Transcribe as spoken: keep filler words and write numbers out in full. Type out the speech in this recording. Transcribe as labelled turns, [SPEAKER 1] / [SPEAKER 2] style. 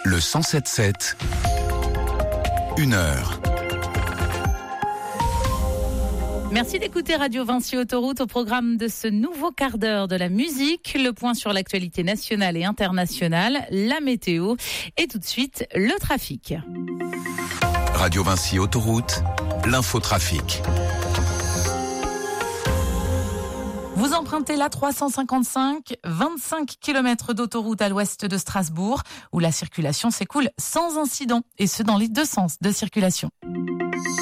[SPEAKER 1] Le cent sept sept, une heure.
[SPEAKER 2] Merci d'écouter Radio Vinci Autoroute. Au programme de ce nouveau quart d'heure de la musique, le point sur l'actualité nationale et internationale, la météo et tout de suite le trafic.
[SPEAKER 1] Radio Vinci Autoroute, l'infotrafic.
[SPEAKER 2] Vous empruntez l'A trois cent cinquante-cinq, vingt-cinq kilomètres d'autoroute à l'ouest de Strasbourg, où la circulation s'écoule sans incident, et ce dans les deux sens de circulation.